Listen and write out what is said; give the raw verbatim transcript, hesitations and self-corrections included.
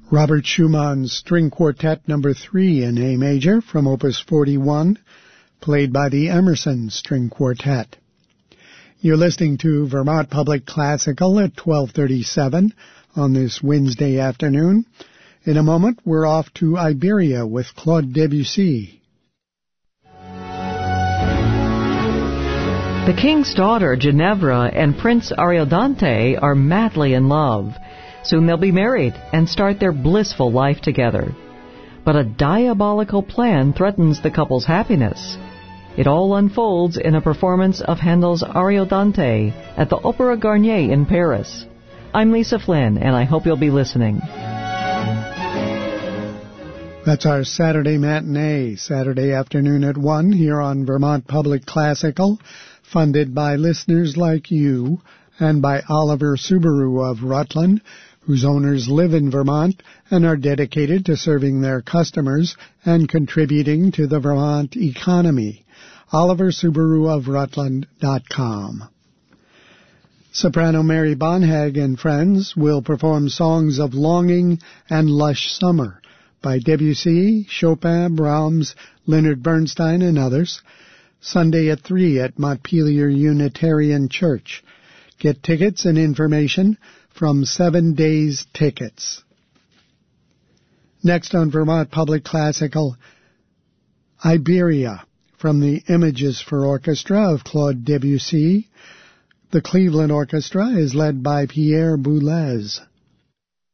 Robert Schumann's String Quartet Number three in A Major from Opus forty-one, played by the Emerson String Quartet. You're listening to Vermont Public Classical at twelve thirty-seven on this Wednesday afternoon. In a moment, we're off to Iberia with Claude Debussy. The king's daughter, Ginevra, and Prince Ariodante are madly in love. Soon they'll be married and start their blissful life together. But a diabolical plan threatens the couple's happiness. It all unfolds in a performance of Handel's Ariodante at the Opéra Garnier in Paris. I'm Lisa Flynn, and I hope you'll be listening. That's our Saturday matinee, Saturday afternoon at one, here on Vermont Public Classical, funded by listeners like you and by Oliver Subaru of Rutland, whose owners live in Vermont and are dedicated to serving their customers and contributing to the Vermont economy. Oliver Subaru of Rutland dot com. Soprano Mary Bonhag and friends will perform songs of longing and lush summer by Debussy, Chopin, Brahms, Leonard Bernstein, and others, Sunday at three at Montpelier Unitarian Church. Get tickets and information from Seven Days Tickets. Next on Vermont Public Classical, Iberia, from the Images for Orchestra of Claude Debussy. The Cleveland Orchestra is led by Pierre Boulez.